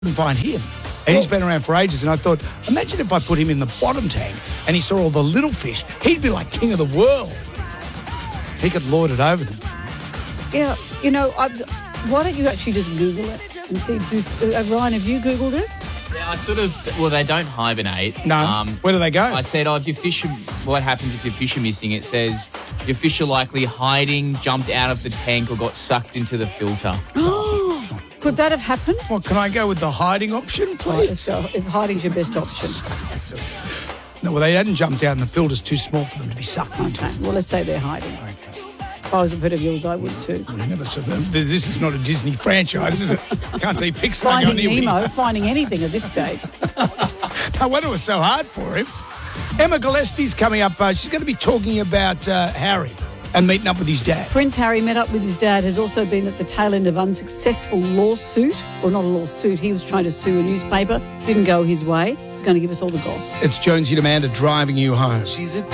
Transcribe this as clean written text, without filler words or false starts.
couldn't find him. And he's been around for ages, and I thought, imagine if I put him in the bottom tank and he saw all the little fish. He'd be like king of the world. He could lord it over them. Yeah, why don't you actually just Google it and see? Ryan, have you Googled it? Yeah, they don't hibernate. No. Where do they go? I said, if your fish, what happens if your fish are missing? It says your fish are likely hiding, jumped out of the tank, or got sucked into the filter. Could that have happened? Well, can I go with the hiding option, please? So if hiding's your best option. No, well, they hadn't jumped out and the filter's too small for them to be sucked into. Okay, well, let's say they're hiding. Okay. If I was a pet of yours, I would too. We never saw them. This is not a Disney franchise, is it? Can't see Pixar Finding on here. Nemo, finding anything at this stage. No wonder it was so hard for him. Emma Gillespie's coming up. She's going to be talking about Harry and meeting up with his dad. Prince Harry met up with his dad, has also been at the tail end of unsuccessful lawsuit. Or not a lawsuit, he was trying to sue a newspaper. Didn't go his way. He's going to give us all the goss. It's Jonesy and Amanda driving you home.